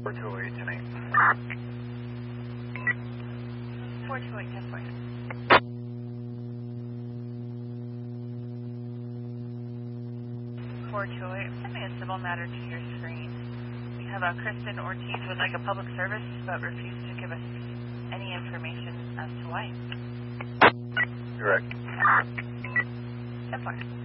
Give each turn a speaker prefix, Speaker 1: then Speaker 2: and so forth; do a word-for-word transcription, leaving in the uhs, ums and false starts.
Speaker 1: four two eight tonight.
Speaker 2: four two eight, ten point. four two eight, send me a civil matter to your screen. We have a Kristen Ortiz would like a public service, but refused to give us any information as to why.
Speaker 1: Correct.
Speaker 2: ten point.